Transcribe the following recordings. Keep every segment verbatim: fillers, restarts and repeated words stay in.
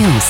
News.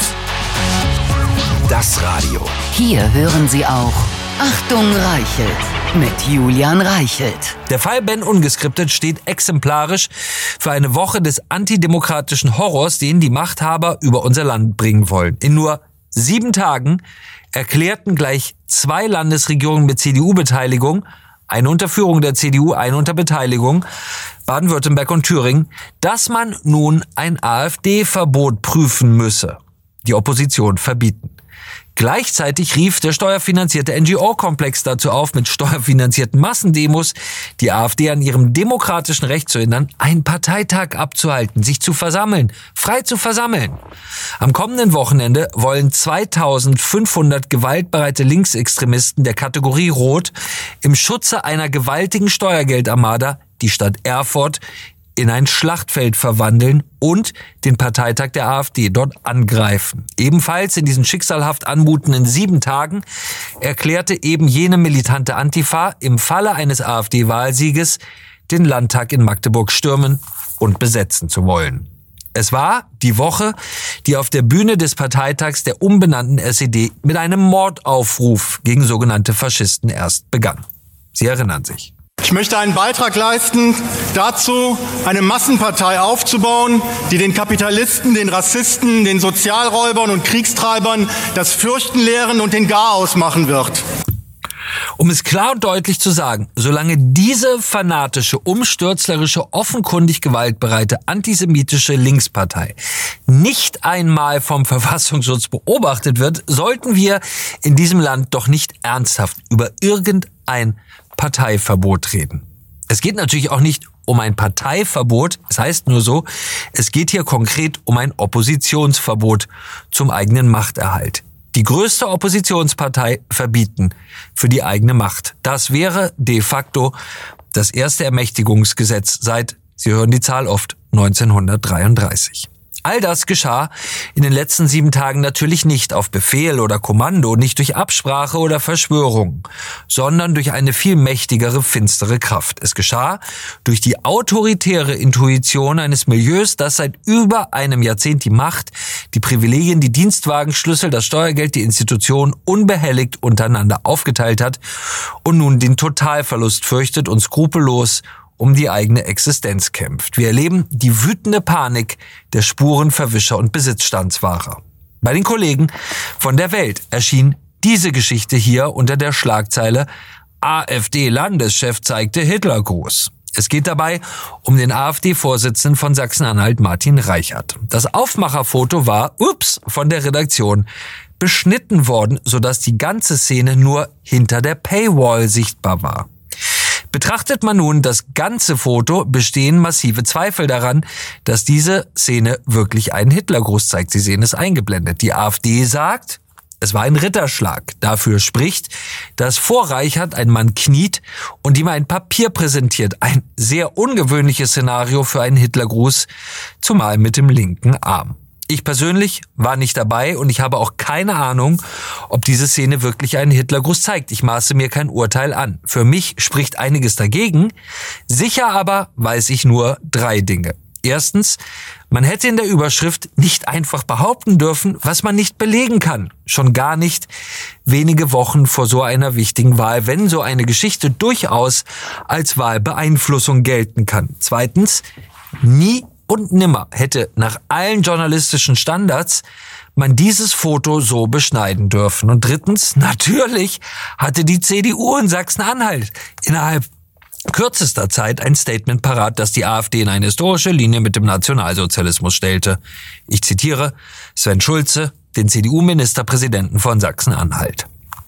Das Radio. Hier hören Sie auch Achtung Reichelt mit Julian Reichelt. Der Fall Ben Ungeskriptet steht exemplarisch für eine Woche des antidemokratischen Horrors, den die Machthaber über unser Land bringen wollen. In nur sieben Tagen erklärten gleich zwei Landesregierungen mit C D U-Beteiligung, eine unter Führung der C D U, eine unter Beteiligung, Baden-Württemberg und Thüringen, dass man nun ein AfD-Verbot prüfen müsse, die Opposition verbieten. Gleichzeitig rief der steuerfinanzierte N G O-Komplex dazu auf, mit steuerfinanzierten Massendemos die AfD an ihrem demokratischen Recht zu hindern, einen Parteitag abzuhalten, sich zu versammeln, frei zu versammeln. Am kommenden Wochenende wollen zweitausendfünfhundert gewaltbereite Linksextremisten der Kategorie Rot im Schutze einer gewaltigen Steuergeldarmada die Stadt Erfurt in ein Schlachtfeld verwandeln und den Parteitag der AfD dort angreifen. Ebenfalls in diesen schicksalhaft anmutenden sieben Tagen erklärte eben jene militante Antifa im Falle eines AfD-Wahlsieges den Landtag in Magdeburg stürmen und besetzen zu wollen. Es war die Woche, die auf der Bühne des Parteitags der umbenannten S E D mit einem Mordaufruf gegen sogenannte Faschisten erst begann. Sie erinnern sich. Ich möchte einen Beitrag leisten dazu, eine Massenpartei aufzubauen, die den Kapitalisten, den Rassisten, den Sozialräubern und Kriegstreibern das Fürchten lehren und den Garaus machen wird. Um es klar und deutlich zu sagen, solange diese fanatische, umstürzlerische, offenkundig gewaltbereite, antisemitische Linkspartei nicht einmal vom Verfassungsschutz beobachtet wird, sollten wir in diesem Land doch nicht ernsthaft über irgendein Parteiverbot reden. Es geht natürlich auch nicht um ein Parteiverbot, es heißt nur so, es geht hier konkret um ein Oppositionsverbot zum eigenen Machterhalt. Die größte Oppositionspartei verbieten für die eigene Macht. Das wäre de facto das erste Ermächtigungsgesetz seit, Sie hören die Zahl oft, neunzehnhundertdreiunddreißig. All das geschah in den letzten sieben Tagen natürlich nicht auf Befehl oder Kommando, nicht durch Absprache oder Verschwörung, sondern durch eine viel mächtigere, finstere Kraft. Es geschah durch die autoritäre Intuition eines Milieus, das seit über einem Jahrzehnt die Macht, die Privilegien, die Dienstwagenschlüssel, das Steuergeld, die Institutionen unbehelligt untereinander aufgeteilt hat und nun den Totalverlust fürchtet und skrupellos um die eigene Existenz kämpft. Wir erleben die wütende Panik der Spurenverwischer und Besitzstandswahrer. Bei den Kollegen von der Welt erschien diese Geschichte hier unter der Schlagzeile AfD-Landeschef zeigte Hitlergruß. Es geht dabei um den AfD-Vorsitzenden von Sachsen-Anhalt, Martin Reichert. Das Aufmacherfoto war, ups, von der Redaktion beschnitten worden, sodass die ganze Szene nur hinter der Paywall sichtbar war. Betrachtet man nun das ganze Foto, bestehen massive Zweifel daran, dass diese Szene wirklich einen Hitlergruß zeigt. Sie sehen es eingeblendet. Die AfD sagt, es war ein Ritterschlag. Dafür spricht, dass vor Reichert ein Mann kniet und ihm ein Papier präsentiert. Ein sehr ungewöhnliches Szenario für einen Hitlergruß, zumal mit dem linken Arm. Ich persönlich war nicht dabei und ich habe auch keine Ahnung, ob diese Szene wirklich einen Hitlergruß zeigt. Ich maße mir kein Urteil an. Für mich spricht einiges dagegen. Sicher aber weiß ich nur drei Dinge. Erstens, man hätte in der Überschrift nicht einfach behaupten dürfen, was man nicht belegen kann. Schon gar nicht wenige Wochen vor so einer wichtigen Wahl, wenn so eine Geschichte durchaus als Wahlbeeinflussung gelten kann. Zweitens, nie und nimmer hätte nach allen journalistischen Standards man dieses Foto so beschneiden dürfen. Und drittens, natürlich hatte die C D U in Sachsen-Anhalt innerhalb kürzester Zeit ein Statement parat, das die AfD in eine historische Linie mit dem Nationalsozialismus stellte. Ich zitiere Sven Schulze, den C D U-Ministerpräsidenten von Sachsen-Anhalt.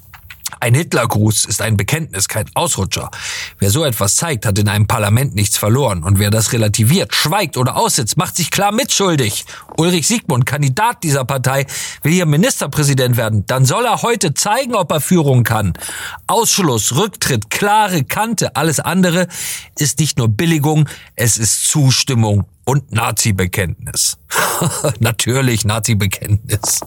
Ein Hitlergruß ist ein Bekenntnis, kein Ausrutscher. Wer so etwas zeigt, hat in einem Parlament nichts verloren. Und wer das relativiert, schweigt oder aussitzt, macht sich klar mitschuldig. Ulrich Siegmund, Kandidat dieser Partei, will hier Ministerpräsident werden. Dann soll er heute zeigen, ob er Führung kann. Ausschluss, Rücktritt, klare Kante. Alles andere ist nicht nur Billigung, es ist Zustimmung und Nazi-Bekenntnis. Natürlich Nazi-Bekenntnis.